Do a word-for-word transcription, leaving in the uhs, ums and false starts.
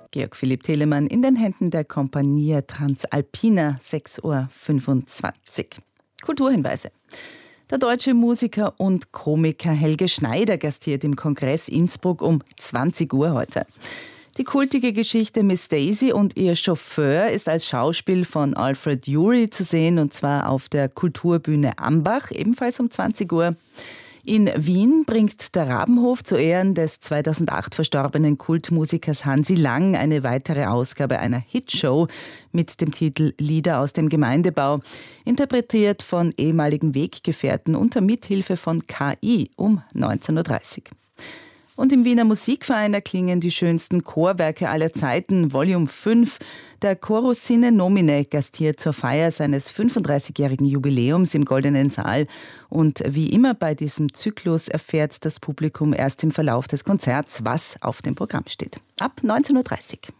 Georg Philipp Telemann in den Händen der Compagnia Transalpina, sechs Uhr fünfundzwanzig. Kulturhinweise. Der deutsche Musiker und Komiker Helge Schneider gastiert im Kongress Innsbruck um zwanzig Uhr heute. Die kultige Geschichte Miss Daisy und ihr Chauffeur ist als Schauspiel von Alfred Ury zu sehen, und zwar auf der Kulturbühne Ambach, ebenfalls um zwanzig Uhr. In Wien bringt der Rabenhof zu Ehren des zweitausendacht verstorbenen Kultmusikers Hansi Lang eine weitere Ausgabe einer Hitshow mit dem Titel Lieder aus dem Gemeindebau, interpretiert von ehemaligen Weggefährten unter Mithilfe von K I um neunzehn Uhr dreißig. Und im Wiener Musikverein erklingen die schönsten Chorwerke aller Zeiten, Volume fünf. Der Chorus Sine Nomine gastiert zur Feier seines fünfunddreißigjährigen Jubiläums im Goldenen Saal. Und wie immer bei diesem Zyklus erfährt das Publikum erst im Verlauf des Konzerts, was auf dem Programm steht. Ab neunzehn Uhr dreißig.